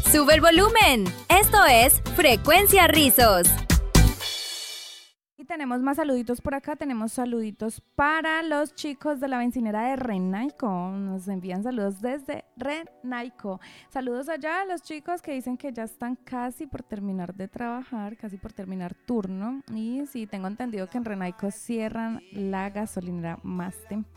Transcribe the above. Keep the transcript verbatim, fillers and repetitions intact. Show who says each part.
Speaker 1: Sube el volumen. Esto es Frecuencia Rizos.
Speaker 2: Y tenemos más saluditos por acá, tenemos saluditos para los chicos de la bencinera de Renaico, nos envían saludos desde Renaico. Saludos allá a los chicos que dicen que ya están casi por terminar de trabajar, casi por terminar turno, y sí, tengo entendido que en Renaico cierran la gasolinera más temprano.